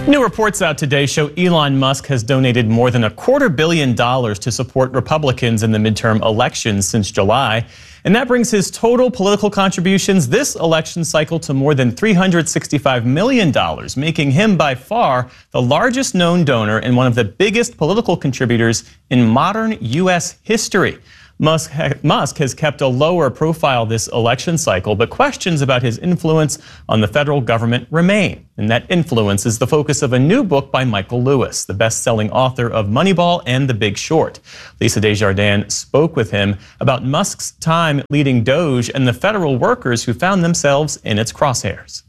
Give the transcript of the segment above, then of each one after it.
New reports out today show Elon Musk has donated more than $250 million to support Republicans in the midterm elections since July. And that brings his total political contributions this election cycle to more than $365 million, making him by far the largest known donor and one of the biggest political contributors in modern U.S. history. Musk has kept a lower profile this election cycle, but questions about his influence on the federal government remain. And that influence is the focus of a new book by Michael Lewis, the best-selling author of Moneyball and The Big Short. Lisa Desjardins spoke with him about Musk's time leading Doge and the federal workers who found themselves in its crosshairs.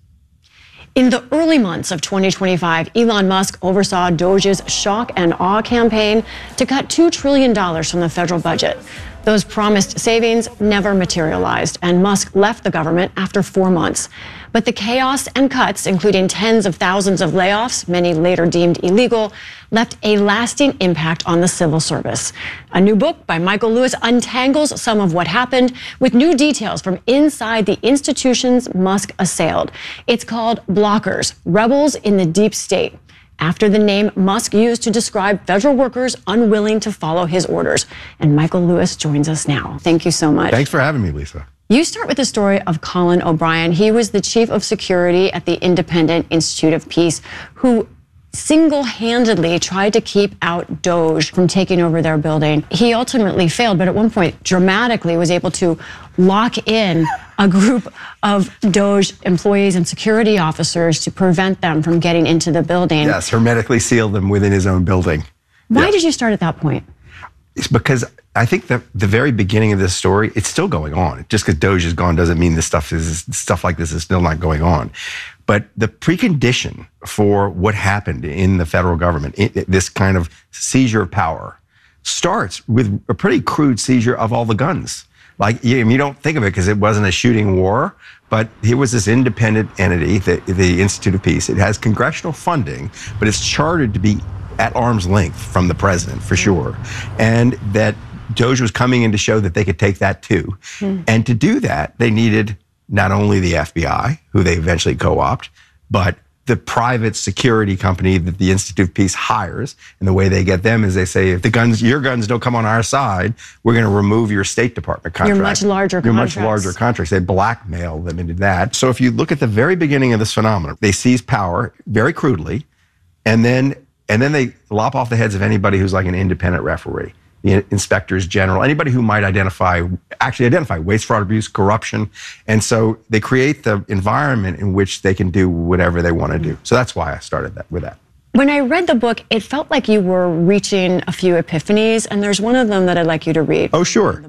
In the early months of 2025, Elon Musk oversaw Doge's shock and awe campaign to cut $2 trillion from the federal budget. Those promised savings never materialized, and Musk left the government after 4 months. But the chaos and cuts, including tens of thousands of layoffs, many later deemed illegal, left a lasting impact on the civil service. A new book by Michael Lewis untangles some of what happened with new details from inside the institutions Musk assailed. It's called Blockers: Rebels in the Deep State, after the name Musk used to describe federal workers unwilling to follow his orders. And Michael Lewis joins us now. Thank you so much. Thanks for having me, Lisa. You start with the story of Colin O'Brien. He was the chief of security at the Independent Institute of Peace, who single-handedly tried to keep out Doge from taking over their building. He ultimately failed, but at one point dramatically was able to lock in a group of Doge employees and security officers to prevent them from getting into the building. Yes, hermetically sealed them within his own building. Why did you start at that point? It's because I think that the very beginning of this story, it's still going on. Just because Doge is gone doesn't mean stuff like this is still not going on. But the precondition for what happened in the federal government, this kind of seizure of power, starts with a pretty crude seizure of all the guns. Like, you don't think of it because it wasn't a shooting war, but here was this independent entity, the Institute of Peace. It has congressional funding, but it's chartered to be at arm's length from the president, for sure. And that Doge was coming in to show that they could take that too. And to do that, they needed not only the FBI, who they eventually co-opt, but the private security company that the Institute of Peace hires. And the way they get them is they say, if your guns don't come on our side, we're going to remove your State Department contract. Your much larger contracts. Your much larger contracts. They blackmail them into that. So if you look at the very beginning of this phenomenon, they seize power very crudely, and then they lop off the heads of anybody who's like an independent referee, the inspectors general, anybody who might identify waste, fraud, abuse, corruption. And so they create the environment in which they can do whatever they want to do. So that's why I started with that. When I read the book, it felt like you were reaching a few epiphanies, and there's one of them that I'd like you to read. Oh, sure.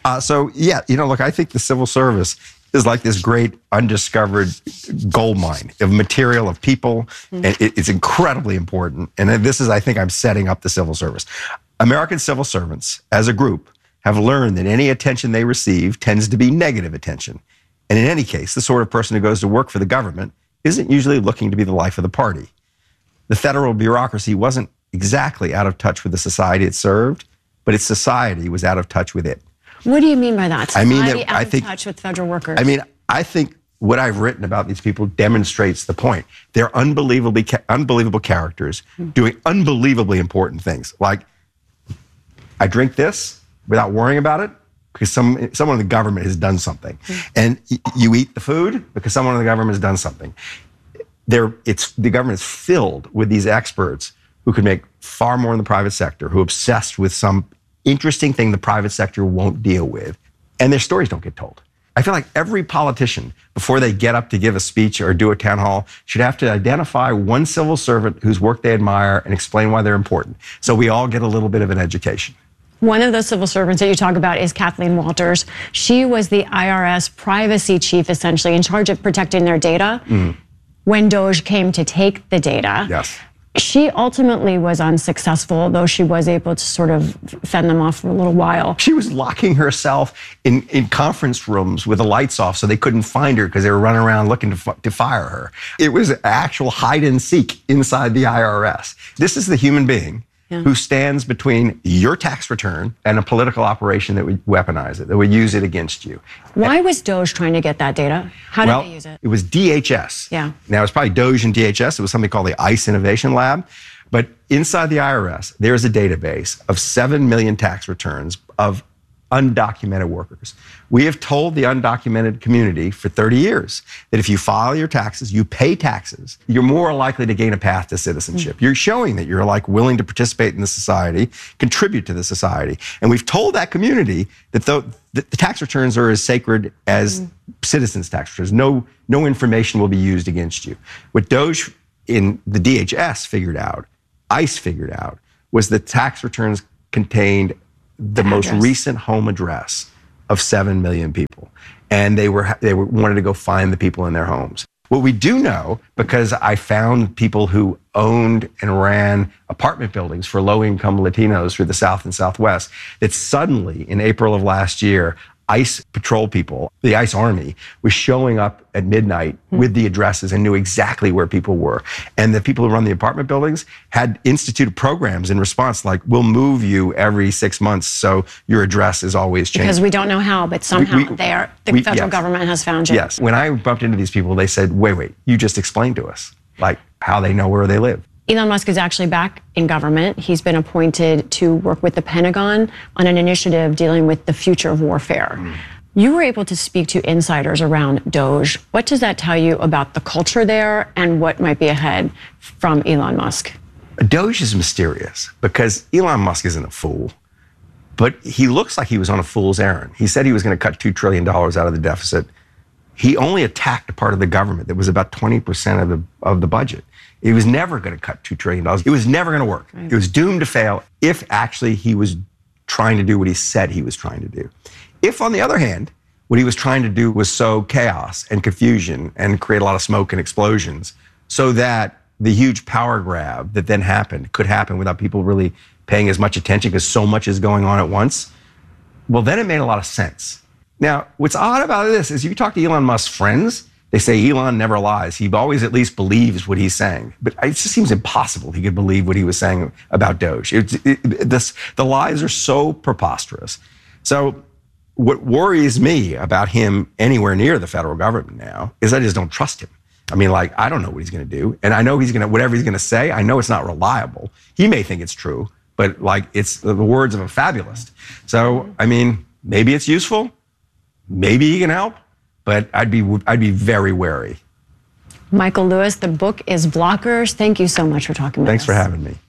So yeah, look, I think the civil service is like this great undiscovered gold mine of material, of people, and it's incredibly important. And this is, I think, I'm setting up the civil service. American civil servants, as a group, have learned that any attention they receive tends to be negative attention. And in any case, the sort of person who goes to work for the government isn't usually looking to be the life of the party. The federal bureaucracy wasn't exactly out of touch with the society it served, but its society was out of touch with it. What do you mean by that? Society out of touch with federal workers. I think what I've written about these people demonstrates the point. They're unbelievable characters doing unbelievably important things. Like, I drink this without worrying about it because someone in the government has done something. And you eat the food because someone in the government has done something. The government is filled with these experts who can make far more in the private sector, who are obsessed with some interesting thing the private sector won't deal with. And their stories don't get told. I feel like every politician, before they get up to give a speech or do a town hall, should have to identify one civil servant whose work they admire and explain why they're important. So we all get a little bit of an education. One of those civil servants that you talk about is Kathleen Walters. She was the IRS privacy chief, essentially, in charge of protecting their data. When Doge came to take the data, yes, she ultimately was unsuccessful, though she was able to sort of fend them off for a little while. She was locking herself in conference rooms with the lights off so they couldn't find her because they were running around looking to fire her. It was actual hide and seek inside the IRS. This is the human being who stands between your tax return and a political operation that would weaponize it, that would use it against you. Why was DOJ trying to get that data? How did they use it? It was DHS. Yeah. Now, it's probably DOJ and DHS. It was something called the ICE Innovation Lab. But inside the IRS, there is a database of 7 million tax returns of undocumented workers. We have told the undocumented community for 30 years that if you file your taxes, you pay taxes, you're more likely to gain a path to citizenship. You're showing that you're like willing to participate in the society, contribute to the society. And we've told that community that the tax returns are as sacred as citizens' tax returns. No information will be used against you. What DOJ in the DHS figured out, ICE figured out, was that tax returns contained the most recent home address of 7 million people. And they wanted to go find the people in their homes. What we do know, because I found people who owned and ran apartment buildings for low-income Latinos through the South and Southwest, that suddenly in April of last year, ICE patrol people, the ICE Army, was showing up at midnight with the addresses and knew exactly where people were. And the people who run the apartment buildings had instituted programs in response, like, we'll move you every 6 months so your address is always changing. Because we don't know how, but somehow the federal government has found you. Yes. When I bumped into these people, they said, wait, you just explained to us, like, how they know where they live. Elon Musk is actually back in government. He's been appointed to work with the Pentagon on an initiative dealing with the future of warfare. You were able to speak to insiders around DOJ. What does that tell you about the culture there and what might be ahead from Elon Musk? DOJ is mysterious because Elon Musk isn't a fool, but he looks like he was on a fool's errand. He said he was going to cut $2 trillion out of the deficit. He only attacked a part of the government that was about 20% of the budget. He was never going to cut $2 trillion. It was never going to work. Right. It was doomed to fail if actually he was trying to do what he said he was trying to do. If, on the other hand, what he was trying to do was sow chaos and confusion and create a lot of smoke and explosions so that the huge power grab that then could happen without people really paying as much attention because so much is going on at once, well, then it made a lot of sense. Now, what's odd about this is you talk to Elon Musk's friends, they say Elon never lies. He always at least believes what he's saying. But it just seems impossible he could believe what he was saying about DOJ. The lies are so preposterous. So what worries me about him anywhere near the federal government now is I just don't trust him. I mean, like, I don't know what he's going to do. And I know whatever he's going to say, I know it's not reliable. He may think it's true, but like, it's the words of a fabulist. So, I mean, maybe it's useful. Maybe he can help. But I'd be very wary. Michael Lewis, the book is Blockers. Thank you so much for talking with us. Thanks for having me.